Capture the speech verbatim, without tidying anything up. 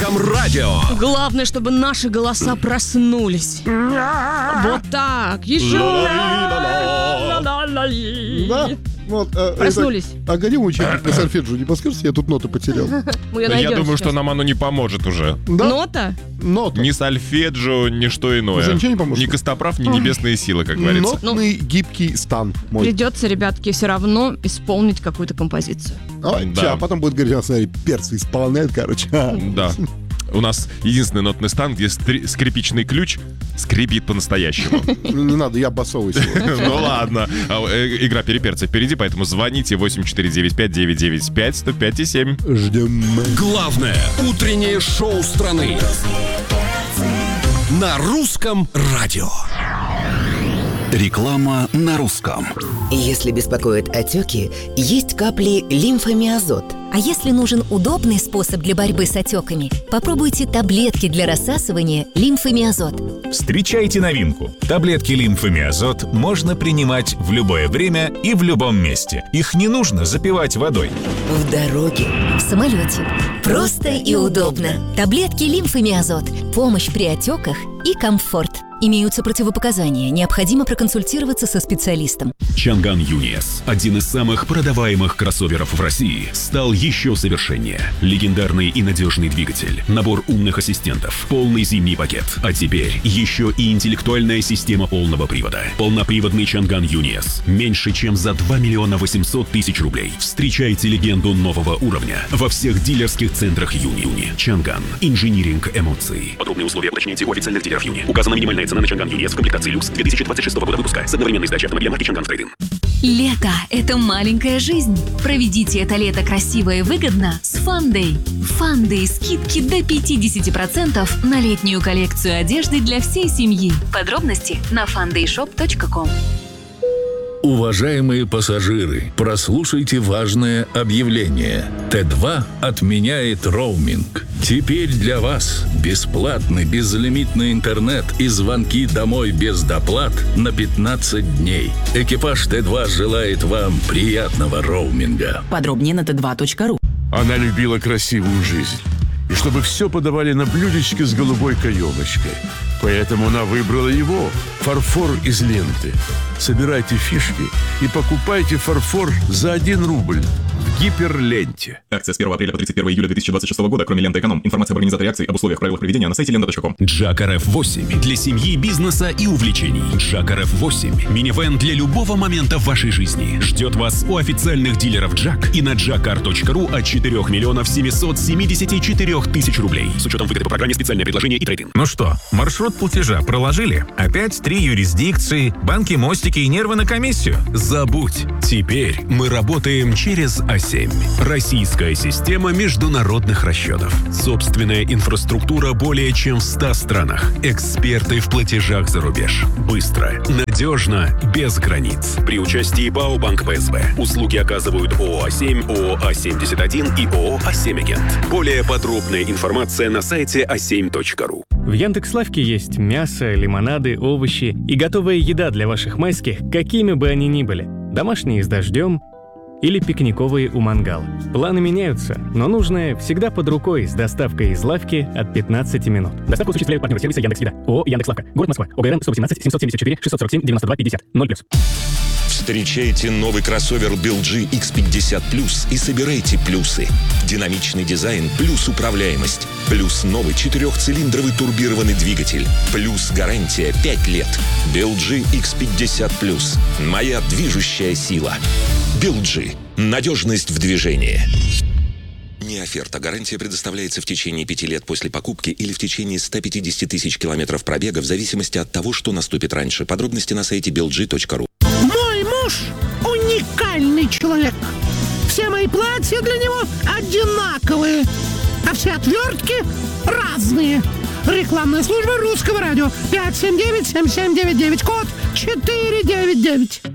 Русском радио. Главное, чтобы наши голоса проснулись. Вот так. Еще. Да. Вот, а, Проснулись. Это, а где учебник по сольфеджио? Не подскажете, я тут ноты потерял. Я думаю, что нам оно не поможет уже. Да? Нота? Нота. Ни сольфеджио, ни что иное. Уже ничего не поможет? Ни Костоправ, ни небесные силы, как говорится. Нотный гибкий стан мой. Придется, ребятки, все равно исполнить какую-то композицию. А, Да. ча, а потом будет говорить, смотри, перцы исполняет, короче. Да. У нас единственный нотный стан, где стри- скрипичный ключ скрипит по-настоящему. Не надо, я басовый сегодня. Ну ладно. А, э, Игра переперца впереди, поэтому звоните восемь четыре девять пять девять девять пять сто пять и семь. Ждем. Главное утреннее шоу страны на Русском радио. Реклама на русском. Если беспокоят отеки, есть капли лимфомиазот. А если нужен удобный способ для борьбы с отеками, попробуйте таблетки для рассасывания лимфомиазот. Встречайте новинку. Таблетки лимфомиазот можно принимать в любое время и в любом месте. Их не нужно запивать водой. В дороге, В самолете. Просто и удобно. Таблетки лимфомиазот. Помощь при отеках и комфорт. Имеются противопоказания. Необходимо проконсультироваться со специалистом. Чанган Юниес, один из самых продаваемых кроссоверов в России, стал еще совершеннее. Легендарный и надежный двигатель, набор умных ассистентов, полный зимний пакет. А теперь еще и интеллектуальная система полного привода. Полноприводный Чанган Юниес. Меньше чем за два миллиона восемьсот тысяч рублей. Встречайте легенду нового уровня во всех дилерских центрах Юни. Чанган. Инжиниринг эмоций. Подробные условия уточните у официальных дилеров Юни. Указана минимальная цена на Чанган Юниес в комплектации люкс две тысячи двадцать шестого года выпуска с одновременной сдачей автомобиля марки Чанган в трейд-ин. Лето – это маленькая жизнь. Проведите это лето красиво и выгодно с Фандэй. Фандэй – скидки до пятьдесят процентов на летнюю коллекцию одежды для всей семьи. Подробности на фандэй шоп точка ком. Уважаемые пассажиры, прослушайте важное объявление. Тэ два отменяет роуминг. Теперь для вас бесплатный безлимитный интернет и звонки домой без доплат на пятнадцать дней. Экипаж Тэ два желает вам приятного роуминга. Подробнее на тэ два точка ру. Она любила красивую жизнь. И чтобы все подавали на блюдечке с голубой каемочкой. Поэтому она выбрала его – фарфор из ленты. Собирайте фишки и покупайте фарфор за один рубль в гиперленте. Акция с первого апреля по тридцать первого июля две тысячи двадцать шестого года, кроме ленты «Эконом». Информация об организаторе акции, об условиях, правилах проведения на сайте лента точка ком. Джак эр эф восемь для семьи, бизнеса и увлечений. Джак эр эф восемь – минивэн для любого момента в вашей жизни. Ждет вас у официальных дилеров Джак и на джакар точка ру от четырёх миллионов семьсот семьдесят четыре тысяч рублей. С учетом выгоды по программе «Специальное предложение» и трейд-ин. Ну что, маршрут платежа проложили? Опять три юрисдикции, банки, мостики и нервы на комиссию? Забудь. Теперь мы работаем через а семь. Российская система международных расчетов. Собственная инфраструктура более чем в ста странах. Эксперты в платежах за рубеж. Быстро, надежно, без границ. При участии БАО Банк Пэ Эс Бэ. Услуги оказывают ООО а семь, ООО а семьдесят один и ООО а семь Агент. Более подробная информация на сайте а семь точка ру. В Яндекс.Лавке есть мясо, лимонады, овощи и готовая еда для ваших майских, какими бы они ни были. Домашние с дождем или пикниковые у мангала. Планы меняются, но нужное всегда под рукой с доставкой из лавки от пятнадцати минут. Доставку осуществляют партнеры сервиса Яндекс.Еда. ООО «Яндекс.Лавка». Город Москва. О Г Р Н сто восемнадцать семьсот семьдесят четыре шестьсот сорок семь девяносто два пятьдесят. ноль плюс. Встречайте новый кроссовер би эл джи икс пятьдесят плюс и собирайте плюсы. Динамичный дизайн плюс управляемость. Плюс новый четырехцилиндровый турбированный двигатель. Плюс гарантия пять лет. би эл джи икс пятьдесят плюс. Моя движущая сила. би эл джи. Надежность в движении. Не оферта. Гарантия предоставляется в течение пяти лет после покупки или в течение ста пятидесяти тысяч километров пробега в зависимости от того, что наступит раньше. Подробности на сайте би эл джи точка ру. Мой муж уникальный человек. Все мои платья для него одинаковые, а все отвертки разные. Рекламная служба Русского радио. пять семь девять семь семь девять девять, код четыре девять девять.